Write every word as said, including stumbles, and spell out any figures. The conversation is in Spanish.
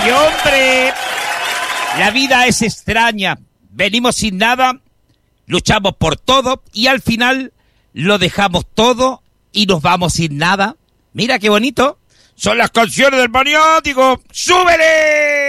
¡Qué hombre! La vida es extraña. Venimos sin nada, luchamos por todo y al final lo dejamos todo y nos vamos sin nada. Mira qué bonito. Son las canciones del maniático. ¡Súbele!